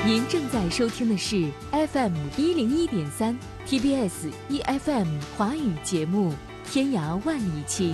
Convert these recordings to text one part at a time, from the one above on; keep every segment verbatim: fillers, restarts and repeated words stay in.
您正在收听的是 F M 一零一点三 T B S E F M 华语节目《天涯万里情》。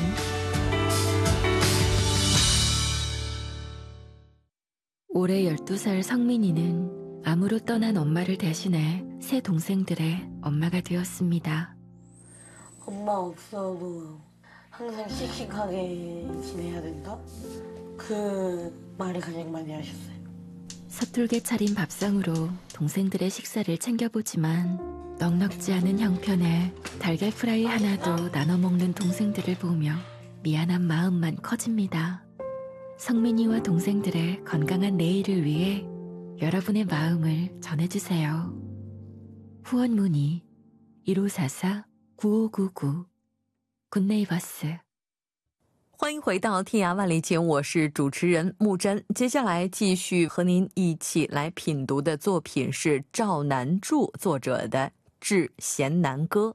올해 열두 살 성민이는 암으로 떠난 엄마를 대신해 새 동생들의 엄마가 되었습니다. 엄마 없어도 항상 씩씩하게 지내야 된다? 그 말을 가장 많이 하셨어요. 서툴게 차린 밥상으로 동생들의 식사를 챙겨보지만 넉넉지 않은 형편에 달걀 프라이 하나도 나눠 먹는 동생들을 보며 미안한 마음만 커집니다. 성민이와 동생들의 건강한 내일을 위해 여러분의 마음을 전해주세요. 후원 문의 일오사사 구오구구 굿네이버스。 欢迎回到天涯万里情，我是主持人木真。接下来继续和您一起来品读的作品是赵南柱作者的《致贤南歌》。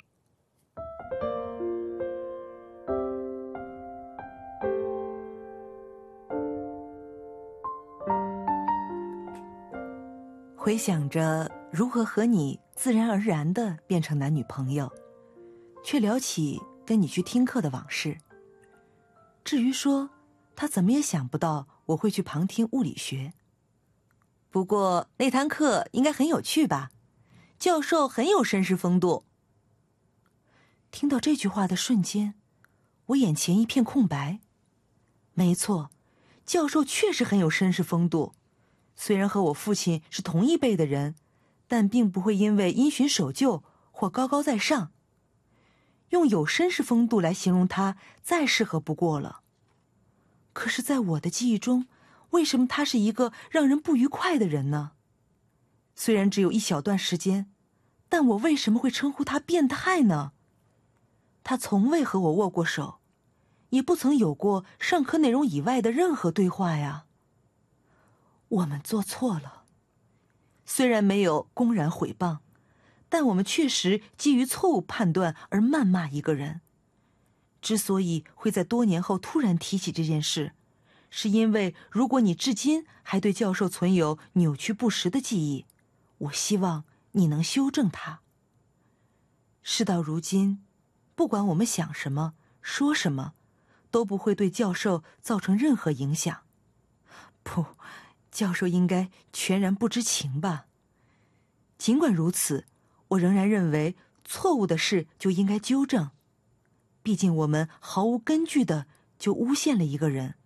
回想着如何和你自然而然地变成男女朋友，却聊起跟你去听课的往事。至于说他怎么也想不到我会去旁听物理学。不过那堂课应该很有趣吧，教授很有绅士风度。听到这句话的瞬间，我眼前一片空白。没错，教授确实很有绅士风度，虽然和我父亲是同一辈的人，但并不会因为因循守旧或高高在上。用有绅士风度来形容他再适合不过了。可是在我的记忆中，为什么他是一个让人不愉快的人呢？虽然只有一小段时间，但我为什么会称呼他变态呢？他从未和我握过手，也不曾有过上课内容以外的任何对话呀。我们做错了，虽然没有公然毁谤，但我们确实基于错误判断而谩骂一个人。之所以会在多年后突然提起这件事，是因为如果你至今还对教授存有扭曲不实的记忆，我希望你能修正它。事到如今，不管我们想什么说什么，都不会对教授造成任何影响。不，教授应该全然不知情吧。尽管如此，我仍然认为错误的事就应该纠正，毕竟我们毫无根据的就诬陷了一个人，